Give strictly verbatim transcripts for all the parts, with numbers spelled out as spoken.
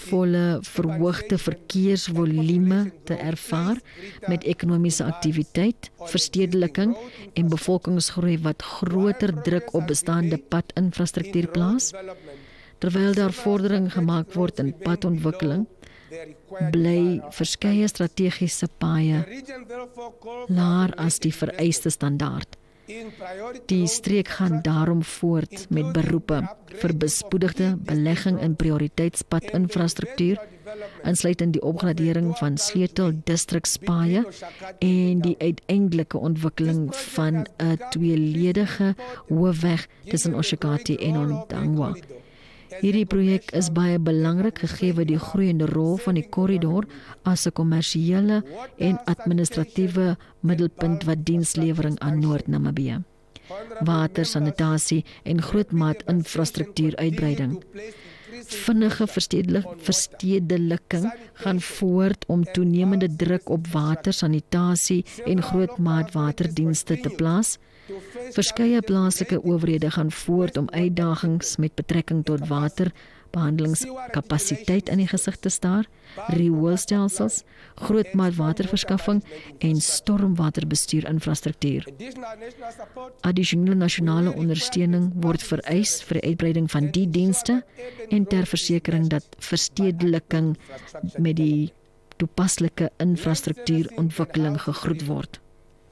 suksesvolle verhoogde verkeersvolume te ervaar met ekonomiese aktiwiteit, verstedeliking en bevolkingsgroei wat groter druk op bestaande padinfrastruktuur plaas. Terwyl daar vordering gemaak word in padontwikkeling, bly verskeie strategiese paaie laer as die vereiste standaard. Die streek gaan daarom voort met beroepe vir bespoedigde belegging in prioriteitspadinfrastruktuur, insluitend die opgradering van sleutel distrikspaaie en die uiteindelike ontwikkeling van 'n tweeledige hoofweg tussen Oshakati en Ondangwa. Hierdie projek is baie belangrik gegee die groeiende rol van die korridor as 'n kommersiële en administratiewe middelpunt wat dienslewering aan Noord-Namibië. Water, sanitasie en grootmaat infrastruktuur uitbreiding. Vinnige verstedeliking gaan voort om toenemende druk op water, sanitasie en grootmaat waterdienste te plaas. Verskeie plaaslike owerhede gaan voort om uitdagings met betrekking tot waterbehandelingskapasiteit in die gesig te staar, rioolstelsels, grootmaat waterverskaffing en stormwaterbestuur infrastruktuur. Addisionele nasionale ondersteuning word vereis vir die uitbreiding van die dienste en ter versekering dat verstedeliking met die toepaslike infrastruktuurontwikkeling gegroet word.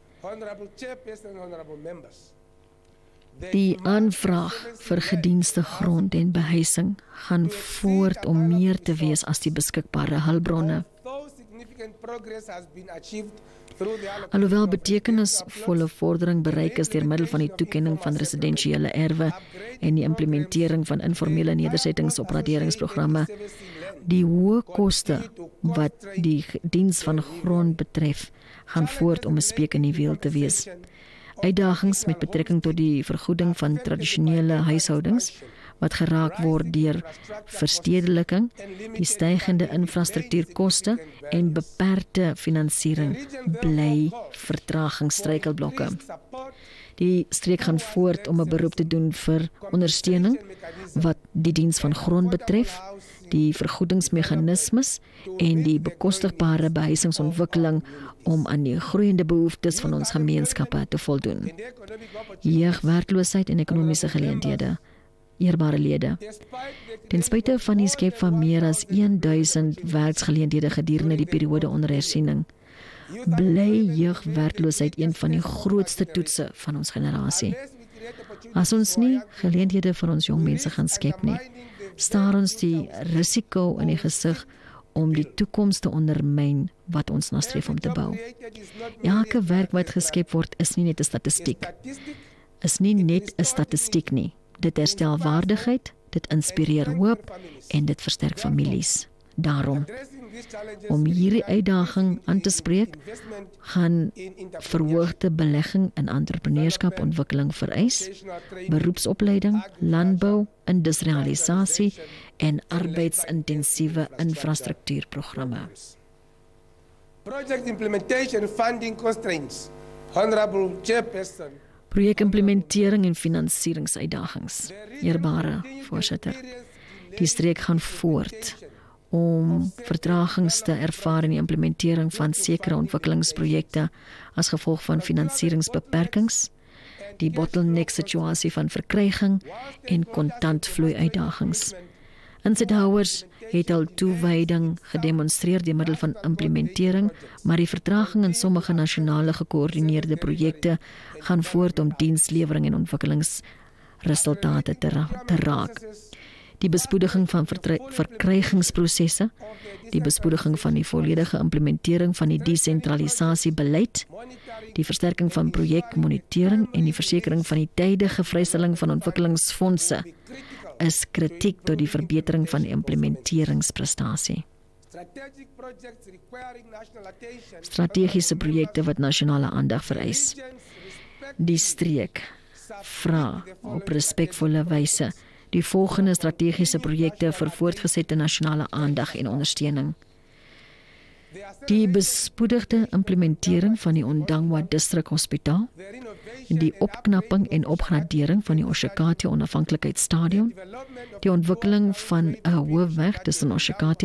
Die aanvraag vir gedienste grond en behuising gaan voort om meer te wees as die beskikbare hulpbronne. Alhoewel betekenisvolle vordering bereik is deur middel van die toekenning van residensiële erwe en die implementering van informele nedersettings-opgraderingsprogramme, die hoë koste wat die diens van grond betref, gaan voort om 'n speek in die wiel te wees. Uitdagings met betrekking tot die vergoeding van tradisionele huishoudings wat geraak word deur verstedeliking, die stygende infrastruktuurkoste en beperkte finansiering bly vertragingsstruikelblokke. Die streek gaan voort om 'n beroep te doen vir ondersteuning wat die diens van grond betref, die vergoedingsmeganismes en die bekostigbare behuisingsontwikkeling om aan die groeiende behoeftes van ons gemeenskappe te voldoen. Jeugwerkloosheid en ekonomiese geleenthede. Eerbare lede, ten spyte van die skep van meer as duisend werksgeleenthede gedurende die periode onder hersiening, bly jeugwerkloosheid een van die grootste toetse van ons generasie. As ons nie geleenthede vir ons jong mense gaan skep nie, staar ons die risiko in die gesig om die toekoms te ondermyn wat ons nastreef om te bou. Elke werk wat geskep word is nie net 'n statistiek. Is nie net 'n statistiek nie. Dit herstel waardigheid, dit inspireer hoop en dit versterk families. Daarom, om hierdie uitdaging aan te spreek, gaan verhoogde belegging in entrepreneurskap ontwikkeling vereis, beroepsopleiding, landbou, industrialisasie en arbeidsintensiewe infrastruktuurprogramme. Project implementation funding constraints. Honorable Chairperson. Projekimplementering en finansieringsuitdagings. Eerbare voorsitter, die streek gaan voort om vertragings te ervaar in die implementering van sekere ontwikkelingsprojekte as gevolg van finansieringsbeperkings, die bottleneck situasie van verkryging en kontantvloei uitdagings. Insighouers het al toewyding gedemonstreer deur middel van implementering, maar die vertraging in sommige nasionale gekoördineerde projekte gaan voort om dienslewering en ontwikkelingsresultate te, ra te raak. Die bespoediging van verkrygingsprosesse, die bespoediging van die volledige implementering van die desentralisasiebeleid, die versterking van projekmonitering en die versekering van die tydige vrystelling van ontwikkelingsfondse is kritiek tot die verbetering van die implementeringsprestasie. Strategiese projekte wat nasionale aandag vereis. Die streek vra op respekvolle wyse die volgende strategiese projekte vir voortgesette nasionale aandag en ondersteuning. Die bespoedigde implementering van die Ondangwa District Hospitaal, die opknapping en opgradering van die Oshakati Onafhanklikheidsstadion, die ontwikkeling van 'n hoofweg tussen Oshakati